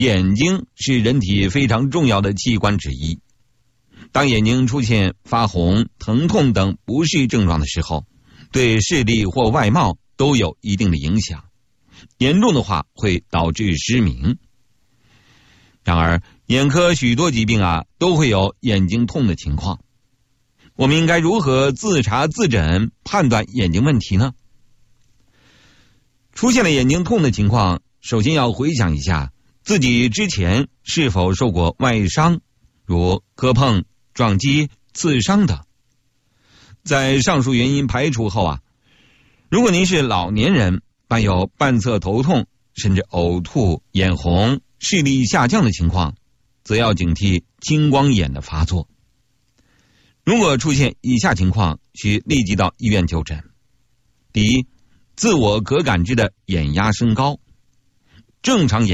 眼睛是人体非常重要的器官之一。当眼睛出现发红、疼痛等不适症状的时候，对视力或外貌都有一定的影响，严重的话会导致失明。然而，眼科许多疾病都会有眼睛痛的情况。我们应该如何自查自诊，判断眼睛问题呢？出现了眼睛痛的情况，首先要回想一下自己之前是否受过外伤，如磕碰、撞击、刺伤等。在上述原因排除后如果您是老年人，伴有半侧头痛，甚至呕吐、眼红、视力下降的情况，则要警惕青光眼的发作。如果出现以下情况，需立即到医院就诊。第一，自我可感知的眼压升高。正常眼